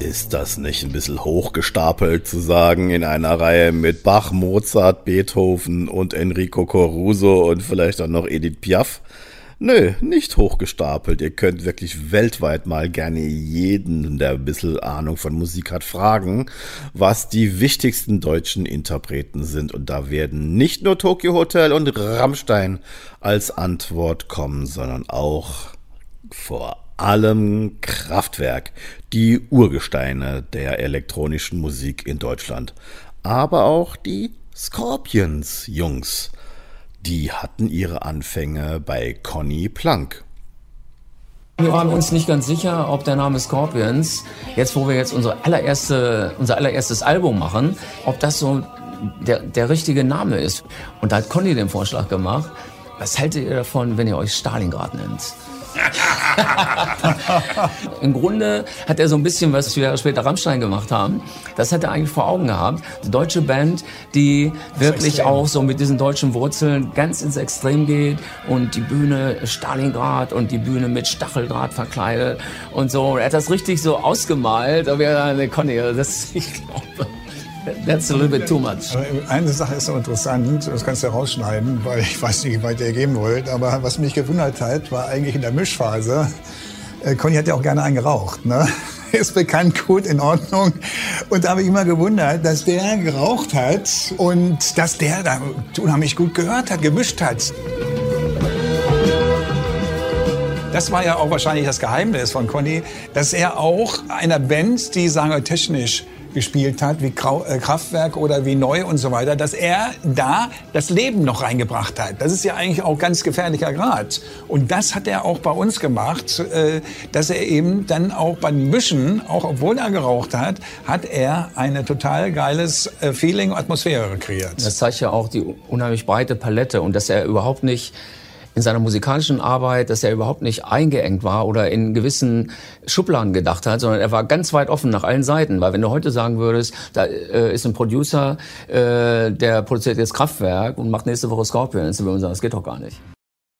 Ist das nicht ein bisschen hochgestapelt zu sagen, in einer Reihe mit Bach, Mozart, Beethoven und Enrico Caruso und vielleicht dann noch Edith Piaf? Nö, nicht hochgestapelt. Ihr könnt wirklich weltweit mal gerne jeden, der ein bisschen Ahnung von Musik hat, fragen, was die wichtigsten deutschen Interpreten sind. Und da werden nicht nur Tokyo Hotel und Rammstein als Antwort kommen, sondern auch vor allem Kraftwerk, die Urgesteine der elektronischen Musik in Deutschland. Aber auch die Scorpions-Jungs. Die hatten ihre Anfänge bei Conny Plank. Wir waren uns nicht ganz sicher, ob der Name Scorpions, jetzt wo wir jetzt unser allererstes Album machen, ob das so der richtige Name ist. Und da hat Conny den Vorschlag gemacht, was haltet ihr davon, wenn ihr euch Stalingrad nennt? Im Grunde hat er so ein bisschen, was wir später Rammstein gemacht haben, das hat er eigentlich vor Augen gehabt. Eine deutsche Band, die wirklich auch so mit diesen deutschen Wurzeln ganz ins Extrem geht und die Bühne Stalingrad und die Bühne mit Stacheldraht verkleidet und so. Er hat das richtig so ausgemalt, aber ja, Conny, ich glaube... That's a little bit too much. Eine Sache ist so interessant, das kannst du ja rausschneiden, weil ich weiß nicht, wie weit ihr gehen wollt, aber was mich gewundert hat, war eigentlich in der Mischphase, Conny hat ja auch gerne einen geraucht, ne? Ist bekannt, gut, in Ordnung. Und da habe ich immer gewundert, dass der geraucht hat und dass der da unheimlich gut gehört hat, gemischt hat. Das war ja auch wahrscheinlich das Geheimnis von Conny, dass er auch einer Band, die, sagen wir, technisch gespielt hat, wie Kraftwerk oder wie Neu und so weiter, dass er da das Leben noch reingebracht hat. Das ist ja eigentlich auch ganz gefährlicher Grad. Und das hat er auch bei uns gemacht, dass er eben dann auch beim Mischen, auch obwohl er geraucht hat, hat er ein total geiles Feeling, Atmosphäre kreiert. Das zeigt ja auch die unheimlich breite Palette und dass er überhaupt nicht in seiner musikalischen Arbeit, dass er überhaupt nicht eingeengt war oder in gewissen Schubladen gedacht hat, sondern er war ganz weit offen nach allen Seiten. Weil wenn du heute sagen würdest, da ist ein Producer, der produziert jetzt Kraftwerk und macht nächste Woche Scorpions, dann würde man sagen, das geht doch gar nicht.